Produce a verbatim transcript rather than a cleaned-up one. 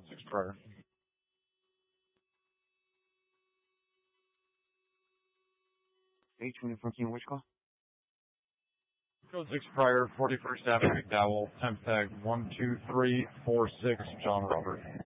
Code six prior. H twenty fourteen, which call? Code six prior, forty-first Avenue, McDowell, temp tag one two three four six, John Robert.